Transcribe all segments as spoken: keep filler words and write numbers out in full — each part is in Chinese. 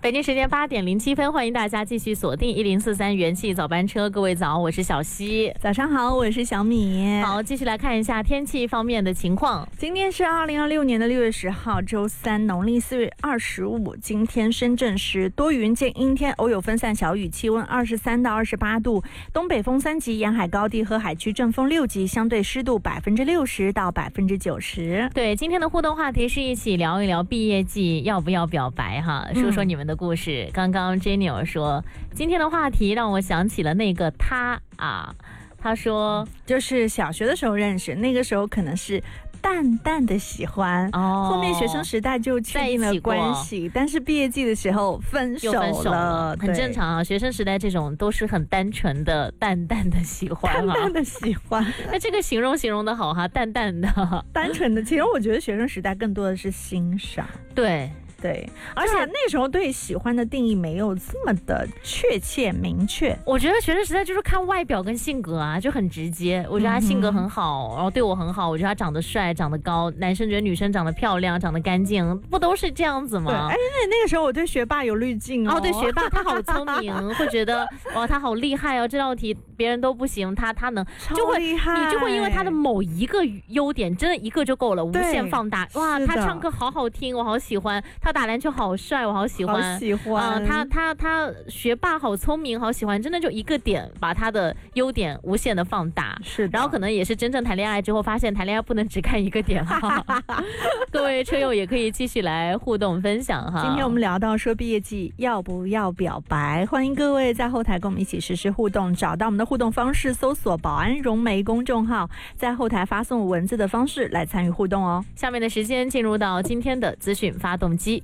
北京时间八点零七分，欢迎大家继续锁定一零四三元气早班车。各位早，我是小溪。 早上好，我是小米。 好，继续来看一下天气方面的情况。 今天是二零二六年的六月十号，周三，农历四月二十五。今天深圳市多云见阴天，偶有分散小雨，气温二十三到二十八度，东北风三级，沿海高地和海区阵风六级，相对湿度百分之六十到百分之九十。 对，今天的互动话题是一起聊一聊毕业季要不要表白哈，说说你们的故事。嗯、刚刚 Jenny 说，今天的话题让我想起了那个他啊，他说就是小学的时候认识，那个时候可能是淡淡的喜欢，哦，后面学生时代就确定了关系，但是毕业季的时候分手了， 分手了很正常啊。学生时代这种都是很单纯的淡淡的喜欢， 淡淡的喜欢。 那这个形容形容的好哈，淡淡的单纯的。其实我觉得学生时代更多的是欣赏， 对对，而且那时候对喜欢的定义没有这么的确切明确。 我觉得学生时代就是看外表跟性格啊，就很直接。我觉得他性格很好，然后对我很好，我觉得他长得帅，长得高，男生觉得女生长得漂亮，长得干净，不都是这样子吗？ 对，哎，那那个时候我对学霸有滤镜哦。 哦，对，学霸他好聪明，会觉得哇他好厉害哦，这道题别人都不行，他他能，就会你就会因为他的某一个优点，真的一个就够了，无限放大。哇，他唱歌好好听，我好喜欢。他打篮球好帅，我好喜欢， 好喜欢啊、 呃！他他他学霸好聪明，好喜欢，真的就一个点把他的优点无限的放大。 是， 然后可能也是真正谈恋爱之后，发现谈恋爱不能只看一个点哈。各位车友也可以继续来互动分享哈。 今天我们聊到说毕业季要不要表白，欢迎各位在后台跟我们一起实时互动，找到我们的互动方式，搜索保安融媒公众号，在后台发送文字的方式来参与互动哦。 下面的时间进入到今天的资讯发动机。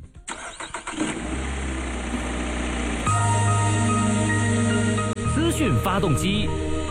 资讯发动机。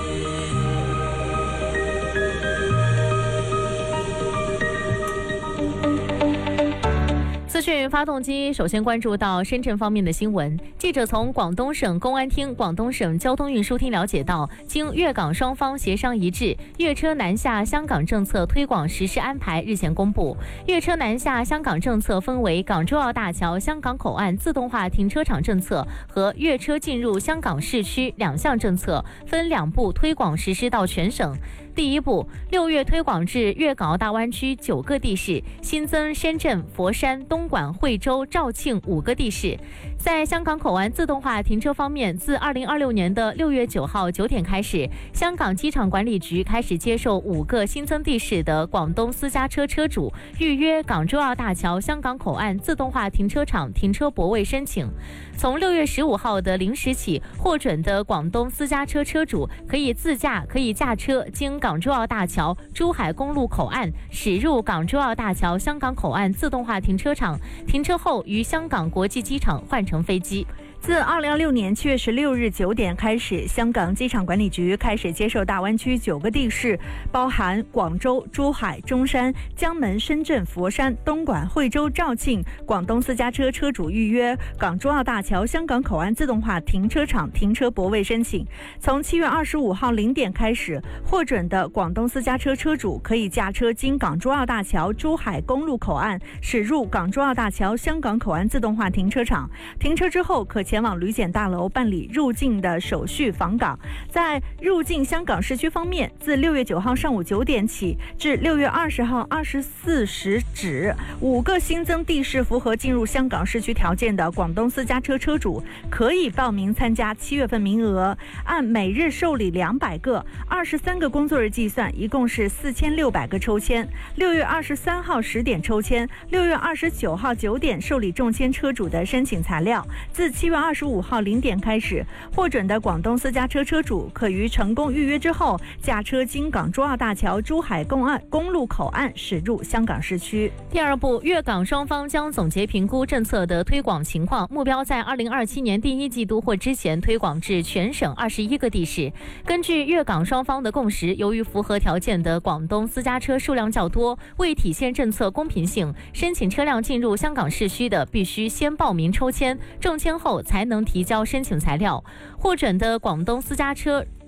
资讯发动机首先关注到深圳方面的新闻。记者从广东省公安厅、广东省交通运输厅了解到，经粤港双方协商一致，粤车南下香港政策推广实施安排日前公布。粤车南下香港政策分为港珠澳大桥香港口岸自动化停车场政策和粤车进入香港市区两项政策，分两步推广实施到全省。第一步，六月推广至粤港澳大湾区九个地市，新增深圳、佛山、东莞、惠州、肇庆五个地市。在香港口岸自动化停车方面，自二零二六年的六月九号九点开始，香港机场管理局开始接受五个新增地市的广东私家车车主预约港珠澳大桥香港口岸自动化停车场停车泊位申请。从六月十五号的零时起，获准的广东私家车车主可以自驾、可以驾车经港珠澳大桥珠海公路口岸驶入港珠澳大桥香港口岸自动化停车场，停车后于香港国际机场换乘飞机。 自二零二六年七月十六日九点开始，香港机场管理局开始接受大湾区九个地市，包含广州、珠海、中山、江门、深圳、佛山、东莞、惠州、肇庆广东私家车车主预约港珠澳大桥香港口岸自动化停车场停车泊位申请。从七月二十五号零点开始，获准的广东私家车车主可以驾车经港珠澳大桥珠海公路口岸驶入港珠澳大桥香港口岸自动化停车场，停车之后可前往旅检大楼办理入境的手续访港。在入境香港市区方面，自六月九号上午九点起至六月二十号二十四时止，五个新增地市符合进入香港市区条件的广东私家车车主可以报名参加七月份名额，按每日受理两百个，二十三个工作日计算，一共是四千六百个抽签。六月二十三号十点抽签，六月二十九号九点受理中签车主的申请材料。自七月二十五号零点开始，获准的广东私家车车主可于成功预约之后，驾车经港珠澳大桥珠海公岸公路口岸驶入香港市区。 第二步，粤港双方将总结评估政策的推广情况，目标在二零二七年第一季度或之前推广至全省二十一个地市。根据粤港双方的共识，由于符合条件的广东私家车数量较多，为体现政策公平性，申请车辆进入香港市区的必须先报名抽签，中签后才能提交申请材料。获准的广东私家车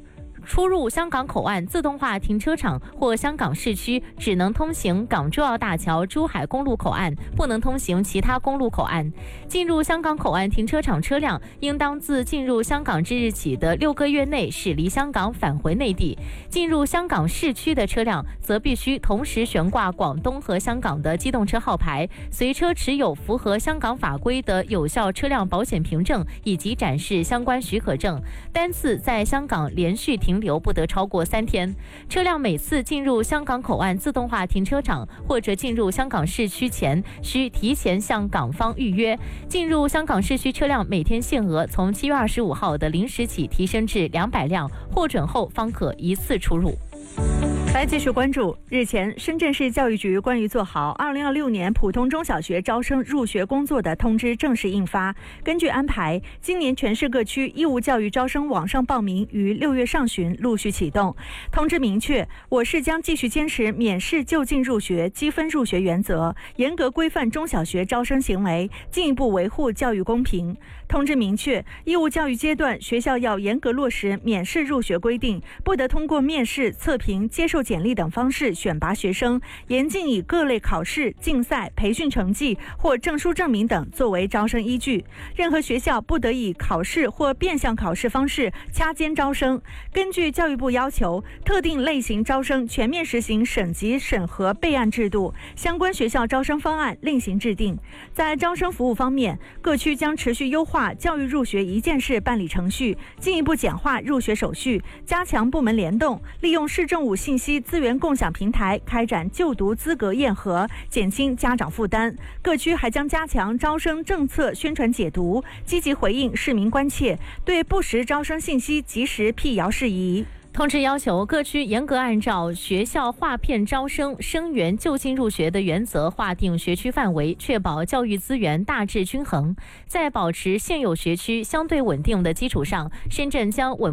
出入香港口岸自动化停车场或香港市区只能通行港珠澳大桥珠海公路口岸，不能通行其他公路口岸。进入香港口岸停车场车辆应当自进入香港之日起的六个月内驶离香港返回内地。进入香港市区的车辆则必须同时悬挂广东和香港的机动车号牌，随车持有符合香港法规的有效车辆保险凭证以及展示相关许可证，单次在香港连续停留不得超过三天。车辆每次进入香港口岸自动化停车场或者进入香港市区前，需提前向港方预约。进入香港市区车辆每天限额从七月二十五号的零时起提升至两百辆，获准后方可一次出入。 来继续关注，日前，深圳市教育局关于做好二零二六年普通中小学招生入学工作的通知正式印发。根据安排，今年全市各区义务教育招生网上报名于六月上旬陆续启动。通知明确，我市将继续坚持免试就近入学、积分入学原则，严格规范中小学招生行为，进一步维护教育公平。通知明确，义务教育阶段学校要严格落实免试入学规定，不得通过面试、测评、接受简历等方式选拔学生，严禁以各类考试、竞赛、培训成绩或证书证明等作为招生依据。任何学校不得以考试或变相考试方式掐尖招生。根据教育部要求，特定类型招生全面实行省级审核备案制度，相关学校招生方案另行制定。在招生服务方面，各区将持续优化教育入学一件事办理程序，进一步简化入学手续，加强部门联动，利用市政务信息资源共享平台开展就读资格验核，减轻家长负担。各区还将加强招生政策宣传解读，积极回应市民关切，对不实招生信息及时辟谣事宜。 通知要求各区严格按照学校划片招生、生源就近入学的原则划定学区范围，确保教育资源大致均衡。在保持现有学区相对稳定的基础上，深圳将稳